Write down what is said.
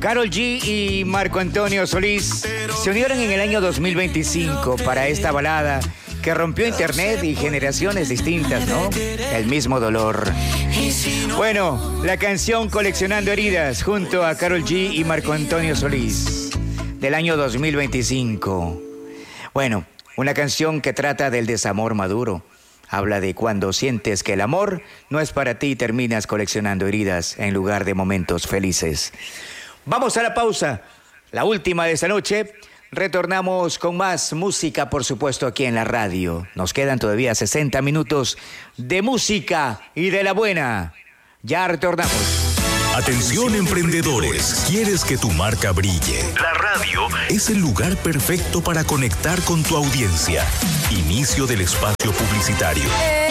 Karol G y Marco Antonio Solís se unieron en el año 2025 para esta balada que rompió internet y generaciones distintas, ¿no? El mismo dolor. Bueno, la canción Coleccionando Heridas junto a Karol G y Marco Antonio Solís del año 2025. Bueno, una canción que trata del desamor maduro. Habla de cuando sientes que el amor no es para ti y terminas coleccionando heridas en lugar de momentos felices. Vamos a la pausa, la última de esta noche. Retornamos con más música, por supuesto, aquí en la radio. Nos quedan todavía 60 minutos de música y de la buena. Ya retornamos. Atención emprendedores, ¿quieres que tu marca brille? La radio es el lugar perfecto para conectar con tu audiencia. Inicio del espacio publicitario.